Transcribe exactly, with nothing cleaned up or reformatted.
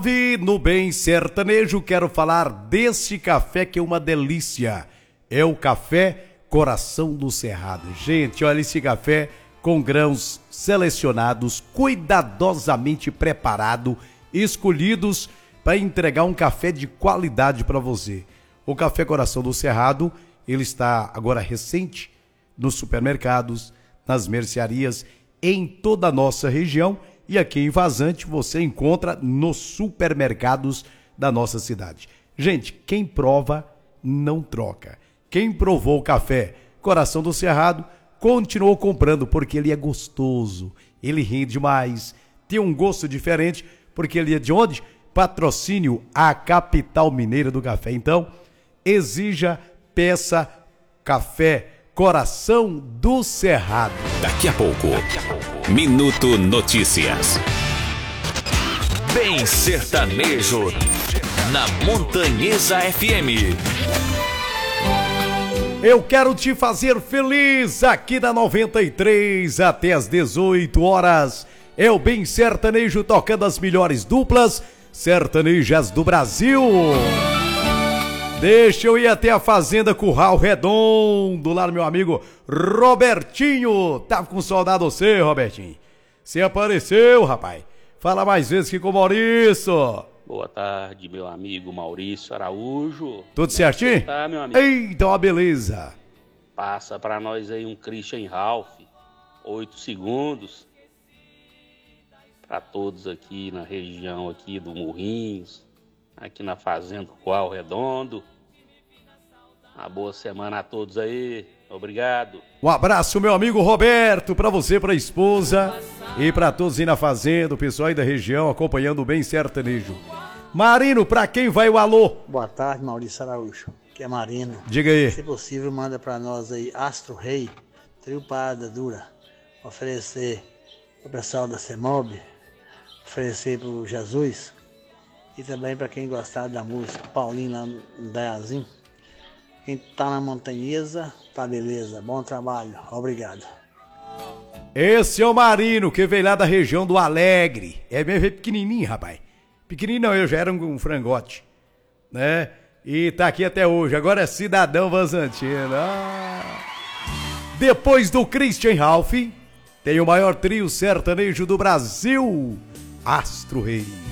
No Bem Sertanejo, quero falar desse café que é uma delícia. É o café Coração do Cerrado. Gente, olha esse café com grãos selecionados, cuidadosamente preparado, escolhidos para entregar um café de qualidade para você. O café Coração do Cerrado, ele está agora recente nos supermercados, nas mercearias, em toda a nossa região. E aqui em Vazante você encontra nos supermercados da nossa cidade. Gente, quem prova não troca. Quem provou o café Coração do Cerrado continuou comprando porque ele é gostoso, ele rende mais, tem um gosto diferente porque ele é de onde? Patrocínio a capital mineira do café. Então, exija, peça café Coração do Cerrado. Daqui a pouco, Minuto Notícias. Bem Sertanejo, na Montanhesa F M. Eu quero te fazer feliz aqui na noventa e três até às dezoito horas. É o Bem Sertanejo tocando as melhores duplas sertanejas do Brasil. Deixa eu ir até a Fazenda Curral Redondo, lá no meu amigo Robertinho. Tava com saudade de você, Robertinho. Você apareceu, rapaz. Fala mais vezes que com o Maurício. Boa tarde, meu amigo Maurício Araújo. Tudo certinho? Tá, meu amigo. Eita, uma beleza. Passa pra nós aí um Christian Ralph, oito segundos. Pra todos aqui na região aqui do Morrinhos, aqui na Fazenda Curral Redondo. Uma boa semana a todos aí. Obrigado. Um abraço, meu amigo Roberto, pra você, pra esposa e pra todos aí na Fazenda, o pessoal aí da região acompanhando o Bem Sertanejo. Marino, pra quem vai o alô? Boa tarde, Maurício Araújo, que é Marino. Diga aí. Se possível, manda pra nós aí Astro Rei, trio Parada Dura. Oferecer pro pessoal da CEMOB, oferecer pro Jesus e também pra quem gostar da música, Paulinho lá no Daiazinho. Quem tá na Montanhesa, tá beleza. Bom trabalho. Obrigado. Esse é o Marino, que veio lá da região do Alegre. É mesmo pequenininho, rapaz. Pequenininho não, eu já era um, um frangote, né? E tá aqui até hoje. Agora é cidadão vazantino. Ah. Depois do Christian Ralph, tem o maior trio sertanejo do Brasil, Astro Rei.